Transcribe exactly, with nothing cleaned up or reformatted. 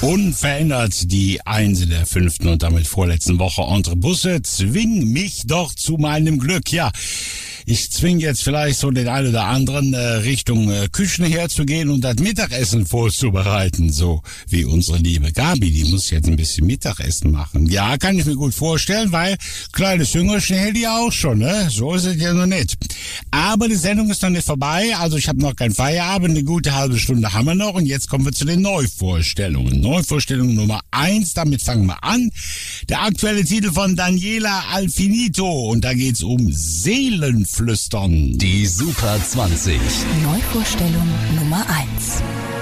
Unverändert die Eins in der fünften und damit vorletzten Woche Entre Busse. Zwing mich doch zu meinem Glück. Ja, ich zwing jetzt vielleicht so den einen oder anderen äh, Richtung äh, Küchen herzugehen und das Mittagessen vorzubereiten. So wie unsere liebe Gabi, die muss jetzt ein bisschen Mittagessen machen. Ja, kann ich mir gut vorstellen, weil kleines Hüngerchen hält die auch schon, ne? So ist es ja noch nicht. Aber die Sendung ist noch nicht vorbei, also ich habe noch keinen Feierabend, eine gute halbe Stunde haben wir noch und jetzt kommen wir zu den Neuvorstellungen. Neuvorstellung Nummer eins, damit fangen wir an. Der aktuelle Titel von Daniela Alfinito und da geht's um Seelenflüstern. Die Super zwanzig. Neuvorstellung Nummer eins.